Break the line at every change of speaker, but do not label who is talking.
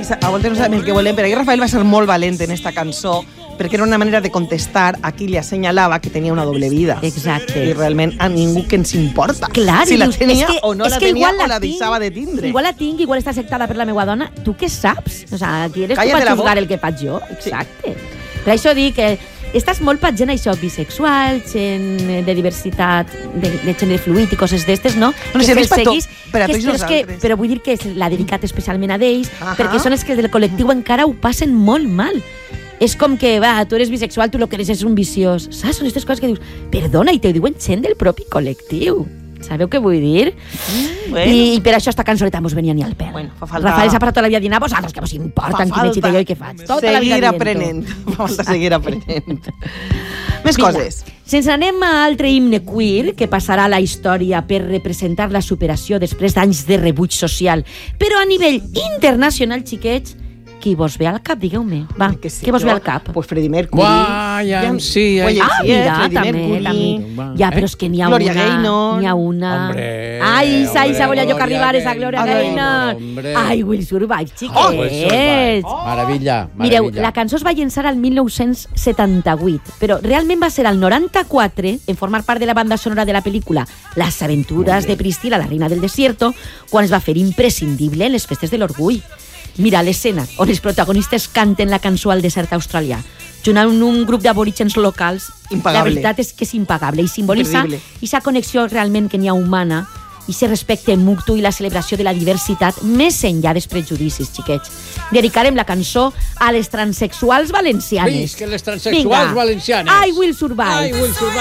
a voltes no sabem el que volem, però aquí Rafael va ser molt valent en esta cançó perquè era una manera de contestar a qui li assenyalava que tenia una doble vida.
Exacte.
I realment a ningú que ens importa.
Clar,
si la
dius,
tenia
que,
o no la tenia o la deixava de tindre.
Igual la tinc, igual està acceptada per la meva dona. Tu què saps? O sea, qui eres
Cállate
tu per
la
juzgar
boca.
el que faig jo? Exacte. Per això dic que estàs molt per gent això, bisexual, gent de diversitat, de gènere fluid i coses d'estes, no?
Bueno, si
que
per
seguís,
per a tots nosaltres.
però vull dir que l'ha dedicat especialment a ells,
Ahà.
perquè són els que del col·lectiu encara ho passen molt mal. És com que, va, tu eres bisexual, tu lo que eres és un viciós. Saps? Són aquestes coses que dius, perdona, i te ho diuen gent del propi col·lectiu. Sabeu què vull dir?
Bueno.
I per això esta cançoneta mos venia ni al pèl.
Bueno, fa falta-
Rafael s'ha parat tota la vida dient a vosaltres que vos importen qui m'excita jo i què faig. Tota la vida
seguir
dient-ho.
aprenent. Fa falta seguir aprenent. Més
Vinga,
coses.
Se'ns anem a altre himne queer que passarà a la història per representar la superació després d'anys de rebuig social. Però a nivell internacional, xiquets, qui vos ve al cap, digueu-me. Va,
Que sí,
què vos ve
jo?
al cap?
Pues Freddie Mercury.
Uah, ja em sí,
Oye,
Ah,
sí,
mira,
Freddie
també,
Mercury.
també. Ja, però és que n'hi ha
Gloria
una.
Gaynor.
N'hi ha una.
Hombre,
Ai,
hombre,
volia jo que
Gloria
arribares a Gloria
Gaynor.
Gaynor.
Hombre.
Ai, Will Survive,
Oh, pues,
xiquets.
Maravilla,
Mireu,
maravilla.
la cançó es va llençar al 1978, però realment va ser al 94 en formar part de la banda sonora de la pel·lícula Las aventuras de Priscila, la reina del desierto, quan es va fer imprescindible en les festes de l'orgull. Mira l'escena on els protagonistes canten la cançó al desert australià, junt amb un grup d'aborígens locals.
Impagable.
La veritat és que és impagable i simbolitza
Increïble.
aquesta connexió realment que n'hi ha humana i se respecte mutu i la celebració de la diversitat més enllà dels prejudicis, xiquets. Dedicarem la cançó a les transexuals valencianes.
Visca les transexuals valencianes.
I will survive.
I will survive.